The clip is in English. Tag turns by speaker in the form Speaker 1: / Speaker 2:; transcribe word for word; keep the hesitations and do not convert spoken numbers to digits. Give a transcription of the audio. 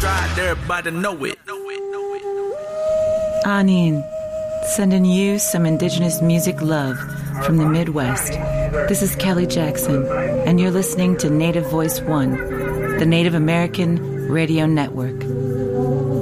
Speaker 1: stride, everybody know it.
Speaker 2: Anin, sending you some indigenous music love from the Midwest. This is Kelly Jackson, and you're listening to Native Voice One, the Native American Radio Network.